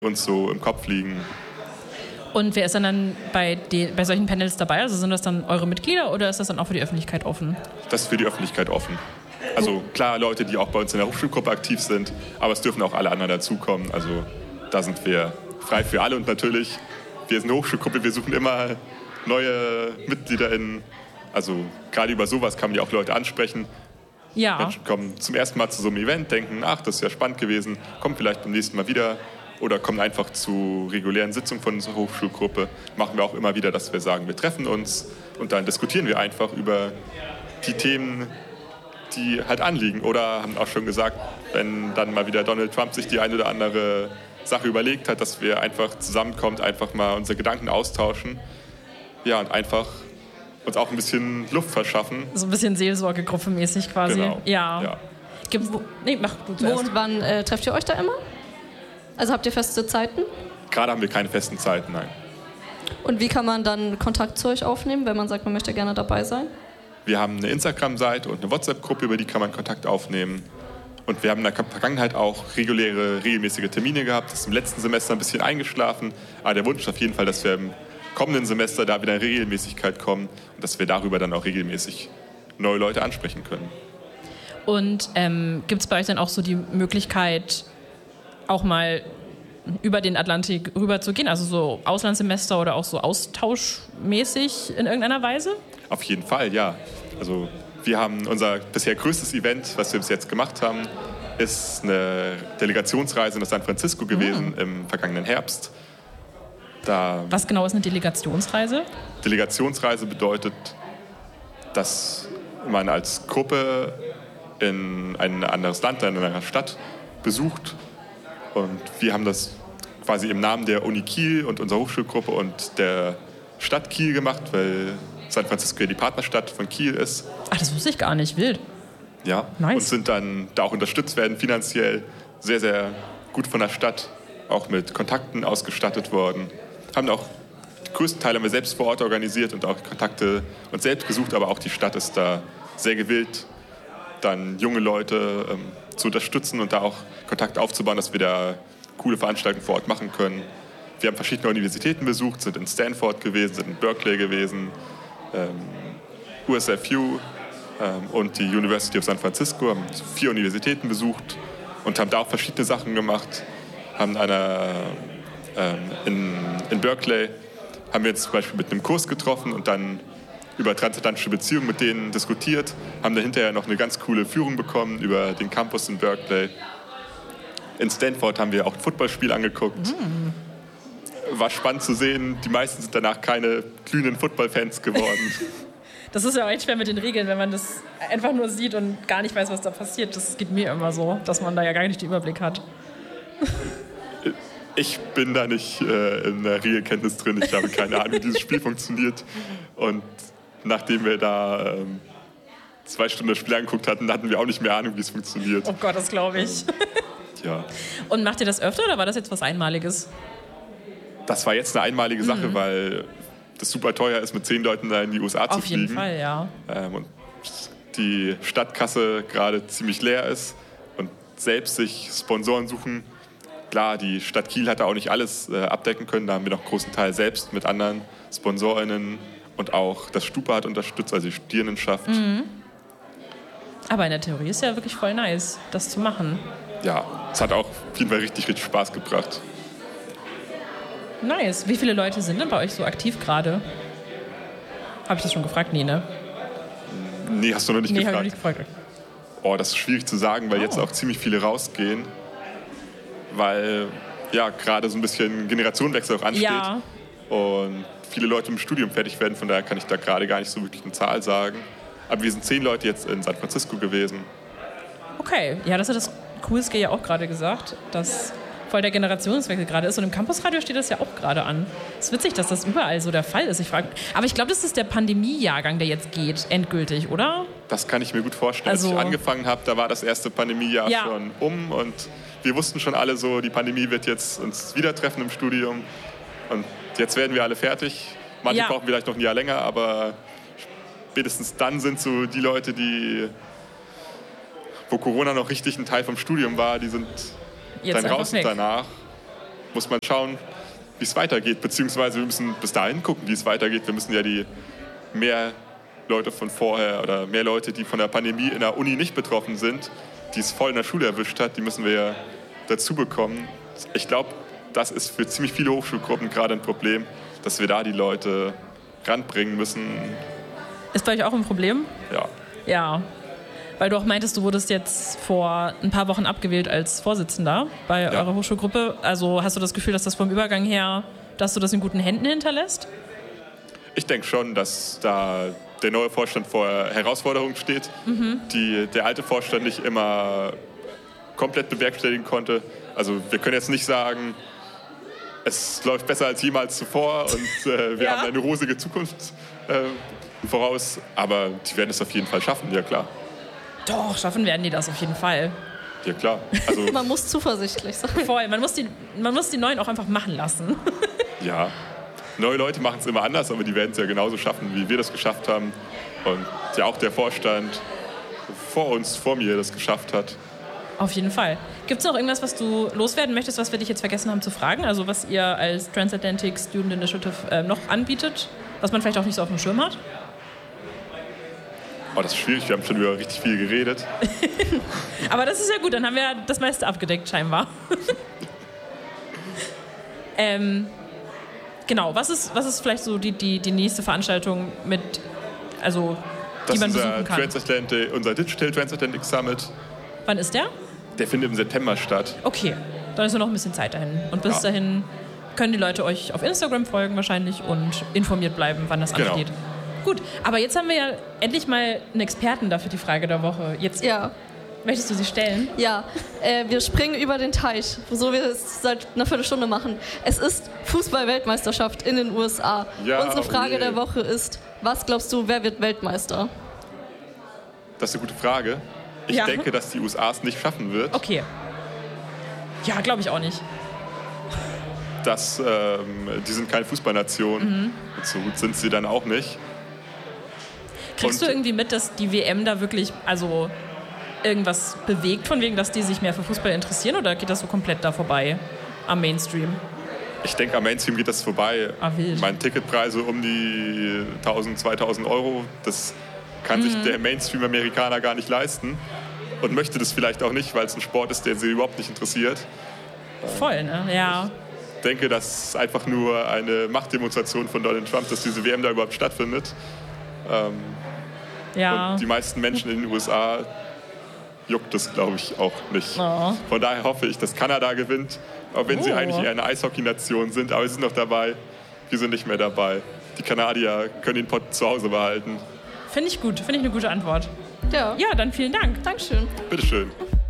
uns so im Kopf liegen. Und wer ist dann bei solchen Panels dabei? Also sind das dann eure Mitglieder oder ist das dann auch für die Öffentlichkeit offen? Das ist für die Öffentlichkeit offen. Also klar, Leute, die auch bei uns in der Hochschulgruppe aktiv sind, aber es dürfen auch alle anderen dazukommen. Also da sind wir frei für alle und natürlich, wir sind eine Hochschulgruppe, wir suchen immer neue MitgliederInnen. Also gerade über sowas kann man ja auch Leute ansprechen. Ja. Menschen kommen zum ersten Mal zu so einem Event, denken, ach, das ist ja spannend gewesen, kommen vielleicht beim nächsten Mal wieder oder kommen einfach zu regulären Sitzungen von unserer Hochschulgruppe. Machen wir auch immer wieder, dass wir sagen, wir treffen uns und dann diskutieren wir einfach über die Themen, die halt anliegen. Oder haben auch schon gesagt, wenn dann mal wieder Donald Trump sich die eine oder andere Sache überlegt hat, dass wir einfach zusammenkommen, einfach mal unsere Gedanken austauschen. Ja, und einfach uns auch ein bisschen Luft verschaffen. So ein bisschen Seelsorgegruppe-mäßig quasi. Genau. Ja. Mach du zuerst. Wo und wann trefft ihr euch da immer? Also habt ihr feste Zeiten? Gerade haben wir keine festen Zeiten, nein. Und wie kann man dann Kontakt zu euch aufnehmen, wenn man sagt, man möchte gerne dabei sein? Wir haben eine Instagram-Seite und eine WhatsApp-Gruppe, über die kann man Kontakt aufnehmen. Und wir haben in der Vergangenheit auch regelmäßige Termine gehabt. Das ist im letzten Semester ein bisschen eingeschlafen. Aber der Wunsch ist auf jeden Fall, dass wir im kommenden Semester da wieder in Regelmäßigkeit kommen und dass wir darüber dann auch regelmäßig neue Leute ansprechen können. Und gibt es bei euch dann auch so die Möglichkeit, auch mal über den Atlantik rüber zu gehen? Also so Auslandssemester oder auch so austauschmäßig in irgendeiner Weise? Auf jeden Fall, ja. Also wir haben unser bisher größtes Event, was wir bis jetzt gemacht haben, ist eine Delegationsreise nach San Francisco gewesen im vergangenen Herbst. Was genau ist eine Delegationsreise? Delegationsreise bedeutet, dass man als Gruppe in ein anderes Land, in einer Stadt besucht. Und wir haben das quasi im Namen der Uni Kiel und unserer Hochschulgruppe und der Stadt Kiel gemacht, weil San Francisco ja die Partnerstadt von Kiel ist. Ach, das wusste ich gar nicht. Wild. Ja, nice. Und sind dann da auch unterstützt werden, finanziell sehr, sehr gut von der Stadt, auch mit Kontakten ausgestattet worden. Haben auch den größten Teil haben wir selbst vor Ort organisiert und auch Kontakte uns selbst gesucht, aber auch die Stadt ist da sehr gewillt, dann junge Leute zu unterstützen und da auch Kontakt aufzubauen, dass wir da coole Veranstaltungen vor Ort machen können. Wir haben verschiedene Universitäten besucht, sind in Stanford gewesen, sind in Berkeley gewesen, USFU und die University of San Francisco, haben 4 Universitäten besucht und haben da auch verschiedene Sachen gemacht. Haben in Berkeley haben wir uns zum Beispiel mit einem Kurs getroffen und dann über transatlantische Beziehungen mit denen diskutiert, haben dann hinterher noch eine ganz coole Führung bekommen über den Campus in Berkeley. In Stanford haben wir auch ein Footballspiel angeguckt. War spannend zu sehen, die meisten sind danach keine glühenden Football-Fans geworden. Das ist ja auch echt schwer mit den Regeln, wenn man das einfach nur sieht und gar nicht weiß, was da passiert. Das geht mir immer so, dass man da ja gar nicht den Überblick hat. Ich bin da nicht in der Regelkenntnis drin. Ich habe keine Ahnung, wie dieses Spiel funktioniert. Und nachdem wir da 2 Stunden das Spiel angeguckt hatten, hatten wir auch nicht mehr Ahnung, wie es funktioniert. Oh Gott, das glaube ich. Ja. Und macht ihr das öfter oder war das jetzt was Einmaliges? Das war jetzt eine einmalige Sache, weil das super teuer ist, mit 10 Leuten da in die USA zu fliegen. Auf jeden Fall, ja. Und die Stadtkasse gerade ziemlich leer ist und selbst sich Sponsoren suchen. Klar, die Stadt Kiel hat da auch nicht alles abdecken können. Da haben wir noch einen großen Teil selbst mit anderen SponsorInnen und auch das Stupa hat unterstützt, also die Studierendenschaft. Aber in der Theorie ist ja wirklich voll nice, das zu machen. Ja, es hat auch auf jeden Fall richtig, richtig Spaß gebracht. Nice. Wie viele Leute sind denn bei euch so aktiv gerade? Habe ich das schon gefragt? Nee, ne? Nee, hast du noch nicht gefragt? Nee, habe ich noch nicht gefragt. Oh, das ist schwierig zu sagen, weil jetzt auch ziemlich viele rausgehen. Weil ja gerade so ein bisschen Generationenwechsel auch ansteht. Ja. Und viele Leute im Studium fertig werden, von daher kann ich da gerade gar nicht so wirklich eine Zahl sagen. Aber wir sind 10 Leute jetzt in San Francisco gewesen. Okay, ja, das hat das QSG ja auch gerade gesagt, dass voll der Generationswechsel gerade ist. Und im Campusradio steht das ja auch gerade an. Es ist witzig, dass das überall so der Fall ist. Aber ich glaube, das ist der Pandemiejahrgang, der jetzt geht, endgültig, oder? Das kann ich mir gut vorstellen. Also, als ich angefangen habe, da war das erste Pandemiejahr schon und wir wussten schon alle so, die Pandemie wird jetzt uns wieder treffen im Studium. Und jetzt werden wir alle fertig. Manche brauchen vielleicht noch ein Jahr länger, aber spätestens dann sind so die Leute, wo Corona noch richtig ein Teil vom Studium war, die sind jetzt dann raus und danach. muss man schauen, wie es weitergeht. Beziehungsweise wir müssen bis dahin gucken, wie es weitergeht. Wir müssen ja die mehr Leute von vorher oder mehr Leute, die von der Pandemie in der Uni nicht betroffen sind, die es voll in der Schule erwischt hat, die müssen wir ja dazu bekommen. Ich glaube, das ist für ziemlich viele Hochschulgruppen gerade ein Problem, dass wir da die Leute ranbringen müssen. Ist bei euch auch ein Problem? Ja. Ja. Weil du auch meintest, du wurdest jetzt vor ein paar Wochen abgewählt als Vorsitzender bei eurer Hochschulgruppe. Also hast du das Gefühl, dass das vom Übergang her, dass du das in guten Händen hinterlässt? Ich denke schon, dass da der neue Vorstand vor Herausforderungen steht, die der alte Vorstand nicht immer komplett bewerkstelligen konnte. Also wir können jetzt nicht sagen, es läuft besser als jemals zuvor und wir haben eine rosige Zukunft voraus, aber die werden es auf jeden Fall schaffen, ja klar. Doch, schaffen werden die das auf jeden Fall. Ja klar. Also, Man muss zuversichtlich sein. Voll, man muss die Neuen auch einfach machen lassen. ja, neue Leute machen es immer anders, aber die werden es ja genauso schaffen, wie wir das geschafft haben. Und ja auch der Vorstand vor mir das geschafft hat. Auf jeden Fall. Gibt es noch irgendwas, was du loswerden möchtest, was wir dich jetzt vergessen haben zu fragen? Also was ihr als Transatlantic Student Initiative noch anbietet, was man vielleicht auch nicht so auf dem Schirm hat? Oh, das ist schwierig, wir haben schon über richtig viel geredet. Aber das ist ja gut, dann haben wir das meiste abgedeckt scheinbar. Genau, was ist vielleicht so die nächste Veranstaltung, die man besuchen kann? Unser Digital Transatlantic Summit. Wann ist der? Der findet im September statt. Okay, dann ist ja noch ein bisschen Zeit dahin. Und bis dahin können die Leute euch auf Instagram folgen wahrscheinlich und informiert bleiben, wann das ansteht. Gut, aber jetzt haben wir ja endlich mal einen Experten dafür die Frage der Woche. Jetzt möchtest du sie stellen? Ja, wir springen über den Teich, so wir es seit einer Viertelstunde machen. Es ist Fußball-Weltmeisterschaft in den USA. Ja, unsere Frage der Woche ist, was glaubst du, wer wird Weltmeister? Das ist eine gute Frage. Ich denke, dass die USA es nicht schaffen wird. Okay. Ja, glaube ich auch nicht. Die sind keine Fußballnation. Und so gut sind sie dann auch nicht. Kriegst du irgendwie mit, dass die WM da wirklich irgendwas bewegt, von wegen, dass die sich mehr für Fußball interessieren, oder geht das so komplett da vorbei am Mainstream? Ich denke, am Mainstream geht das vorbei. Wild. Meine Ticketpreise um die 1.000, 2.000 Euro, das kann sich der Mainstream-Amerikaner gar nicht leisten und möchte das vielleicht auch nicht, weil es ein Sport ist, der sie überhaupt nicht interessiert. Voll, ne? Ja. Ich denke, das ist einfach nur eine Machtdemonstration von Donald Trump, dass diese WM da überhaupt stattfindet. Und die meisten Menschen in den USA juckt es, glaube ich, auch nicht. Oh. Von daher hoffe ich, dass Kanada gewinnt, auch wenn sie eigentlich eher eine Eishockey-Nation sind. Aber sie sind noch dabei, wir sind nicht mehr dabei. Die Kanadier können den Pott zu Hause behalten. Finde ich gut, finde ich eine gute Antwort. Ja, Ja, dann vielen Dank. Dankeschön. Bitteschön.